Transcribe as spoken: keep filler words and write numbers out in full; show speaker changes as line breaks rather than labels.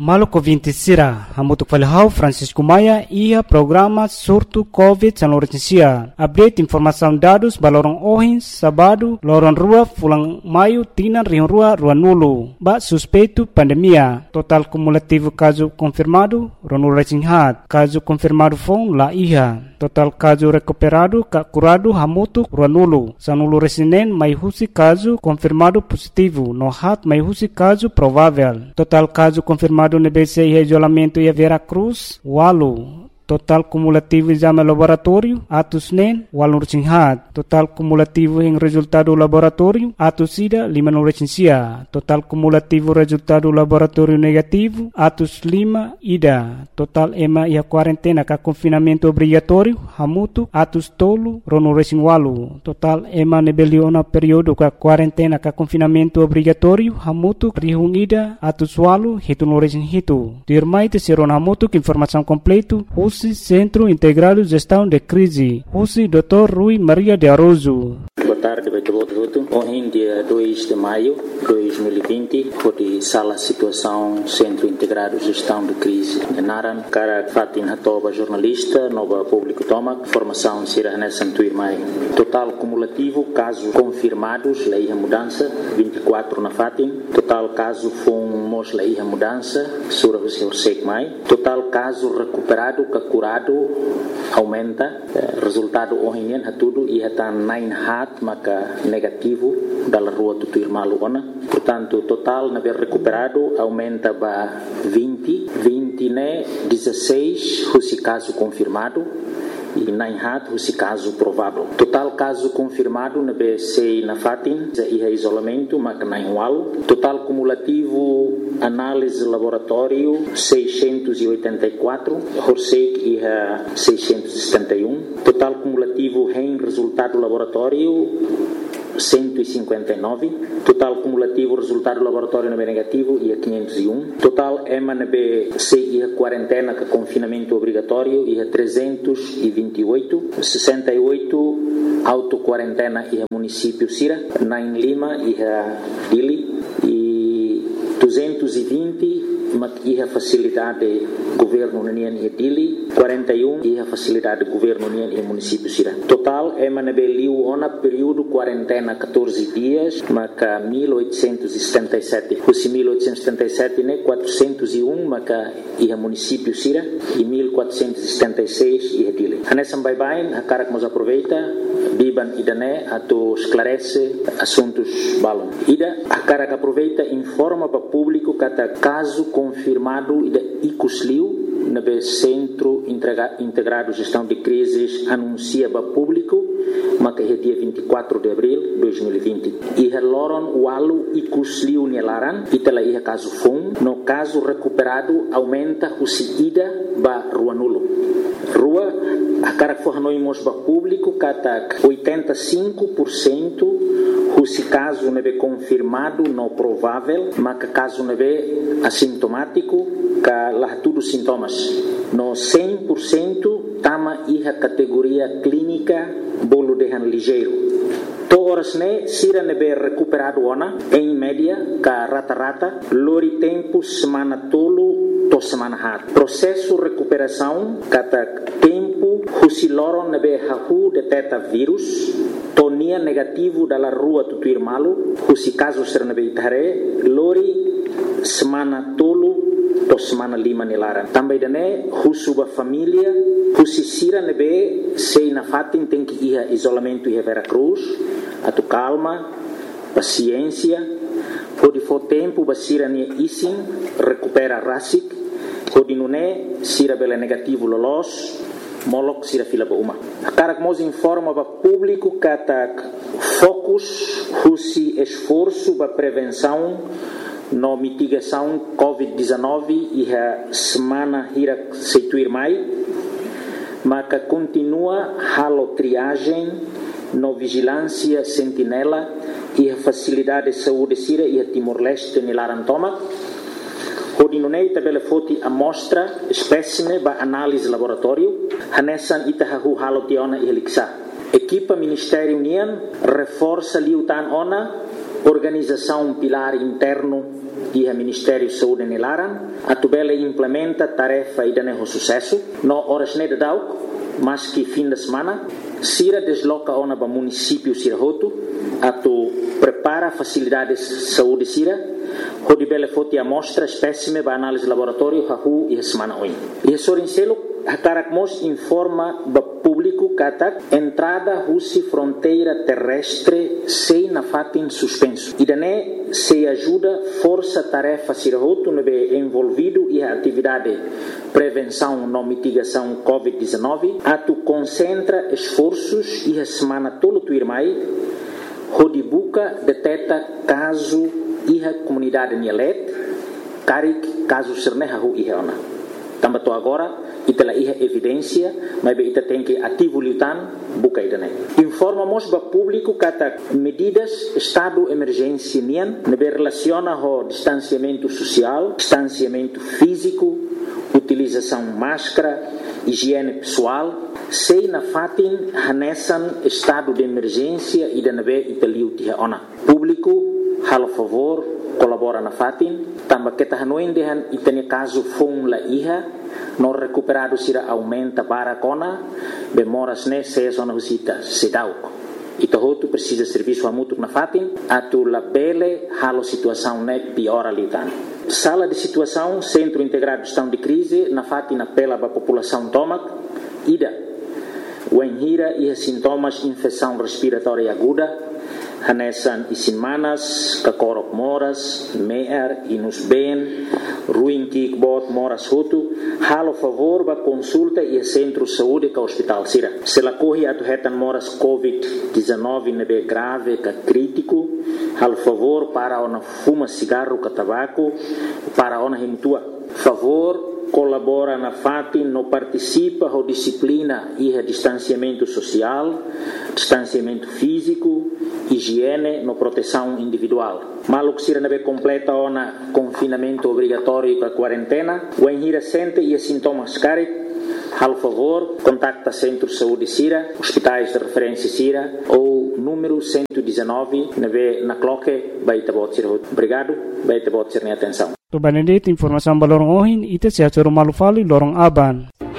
Maluco vinte sira, hamutuk falhau Francisco Maia ia programa surto Covid São Lourenço. Update informação dados balorong ohin sabado lorong rua fulang maio tinan rion rua rua nulu. Ba suspeito pandemia. Total cumulativo caso confirmado ronu resinhat. Caso confirmado fon la iha. Total caso recuperado ka curado hamutuk rua nulu. Sanulu resinen mai husi caso confirmado positivo. No hat mai husi caso provável. Total caso confirmado no B C e isolamento e Vera Cruz, Walu. Total cumulativo exame laboratório, atos nen, walu recinghat. Total cumulativo em resultado laboratório, atos sida, lima no recensia. Total cumulativo resultado laboratório negativo, atos lima, ida. Total ema e a quarentena ka confinamento obrigatório, hamutu, atos tolo, rono recing walu. Total ema nebeliona período ka quarentena ka confinamento obrigatório, hamutu, rihung ida, atos walu, hitu no recing hitu. Dirmai te seron hamutu que informação completo, Centro Integrado de Gestão de Crise. Usi doutor Rui Maria de Aroso.
Boa tarde, Beto. Hoje, dia dois de maio de dois mil e vinte, foi sala situação Centro Integrado de Gestão de Crise. Naran, cara Fatin Hatoba, jornalista, nova público toma, formação Sira Nessa Tuirmai. Total cumulativo, casos confirmados, lei a mudança, vinte e quatro na Fatin. Total caso fomos lei a mudança, Sura Hussein Mai. Total caso recuperado, curado, aumenta. Resultado hoje é tudo e está nine hat, maka negativo da rua do Tuirmalu ona. Portanto, total na ver recuperado aumenta para vinte, vinte né, dezesseis, esse caso confirmado e nine hat, esse caso provável. Total caso confirmado na B C e na Fatin, e isolamento, maka nine wal. Total cumulativo análise laboratório seiscentos e oitenta e quatro, Horsek e seiscentos e setenta e um. Total cumulativo em resultado laboratório cento e cinquenta e nove. Total cumulativo resultado laboratório na B negativo e a quinhentos e um. Total EMA na B C e a quarentena com confinamento obrigatório e a trezentos e vinte e oito. sessenta e oito auto-quarentena e a município Sira. Nain Lima e a Dili. E duzentos e vinte e a facilidade governo União e Dili, quarenta e um e a facilidade governo União e município Sira. Total é manabeliu ona período quarentena catorze dias, maca mil oitocentos e setenta e sete. Os mil oitocentos e setenta e sete né quatrocentos e um maca e a município Sira e mil quatrocentos e setenta e seis e a Dili. Anesam bye bye, a cara que nos aproveita, biban ida né ato esclarece assuntos balon. Ida a cara que aproveita informa para público cada caso confirmado da Icusliu no Centro Integrado de Gestão de Crises anuncia para público mas que é dia vinte e quatro de abril de dois mil e vinte. E a Loron Walu Icusliu Nelaran e tela ia caso fom no caso recuperado aumenta o ida ba rua nulo. Rua a cara que for noimos para público kata oitenta e cinco por cento se caso não é confirmado, não provável, mas que caso não é assintomático, que lá tudo sintomas. No cem por cento, tama a categoria clínica, bolo de han ligeiro. Todas né, sira não é recuperado ona, em média, que rata-rata, lori tempo, semana tolo, to semana hat. Processo recuperação, kata tempo, se loron não é hahu detecta vírus, tonia negativo da rua do Tuirmalu, se caso ser na beitare, lori semana tolo to semana lima nilara. Também dane, husuba família, se sira nebe sei na Fatin tem que ir a isolamento e a Vera Cruz, a tu calma, paciência, pode for tempo basira ne isin recupera rasik, pode nune sira bela negativo lolos. Molok sira fila ba uma. Cara que nos informa para público que ataca focus, husi esforço para prevenção no mitigação covid dezenove e a semana hira seituir mai, mas que continua halo triagem no vigilância sentinela e a facilidade de saúde sira e a Timor-Leste nilarantoma. Hodinunei tabela foti amostra espécime ba análise laboratório hanesan itahahu halotiona e heliksa. Equipa Ministério União reforça liutan ona organização pilar interno e o Ministério da Saúde nilaran, a tubela implementa tarefa e dane sucesso, no horas ne dadau, mas que fim de semana, Sira desloca ona para município Sira Hoto, a tu prepara facilidades de saúde Sira, Hodi bele foti amostra espécime para análise laboratório hahu e semana oin. E sorincelo hakarakmos informa ba público kata entrada husi fronteira terrestre sei na fatin suspenso. E dane se ajuda força tarefa sirahoto nebe envolvido e a atividade prevenção no mitigação covid dezenove, a tu concentra esforços e a semana tolo tu irmai Hodi buka deteta caso e a comunidade Nielet, carik caso serneha hu ihe ona. Tambato agora, itela ihe evidência, mas be ita tem que ativo lutan buka idane. Informamos ba público kata medidas estado emergência nian, nebe relaciona ho distanciamento social, distanciamento físico, utilização máscara, higiene pessoal, sei na fatin hanesan estado de emergência e de nebe italiu tiha ona. Público halo favor colabora na fatin tamba kita hanuin dehan itene caso fong la iha no recuperado sira aumenta para kona bemoras ne se zona husita sedauk ito hotu precisa serviço amutuk na fatin atu la bele halo situação ne piora litan sala de situação centro integrado de gestão de crise na fatin apela ba população tomak ida wenhira e sintomas infecção respiratória aguda hanesan isin manas, kakorok moras, meer, inus ben, ruim kikbot moras hutu, halo favor ba consulta e centro saúde ka hospital sira. Se la corri atu hetan moras covid dezenove nebe grave ka crítico, halo favor para ona fuma cigarro ka tabaco, para ona himtua. Favor colabora na fatin, no participa ho disciplina e distanciamento social, distanciamento físico, higiene, no proteção individual. Maluk sira nebe completa ona confinamento obrigatório com a quarentena, o enhira sente e sintomas carik, hal favor, contacta Centro de Saúde Sira, hospitais de referência Sira, ou número cento e dezenove, nebe na cloque, baita bot sira. Obrigado, baita bot sira atenção.
To Benedict informação balorong ohin ite sia coro malufali lorong aban.